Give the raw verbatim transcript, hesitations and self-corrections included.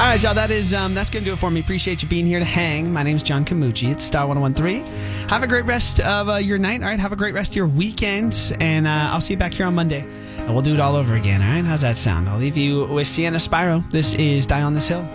right, y'all. That is um, that's gonna do it for me. Appreciate you being here to hang. My name's John Camucci. It's Star one oh one three. Have a great rest of uh, your night. All right. Have a great rest of your weekend, and uh, I'll see you back here on Monday, and we'll do it all over again. All right. How's that sound? I'll leave you with Sienna Spyro. This is Die on This Hill.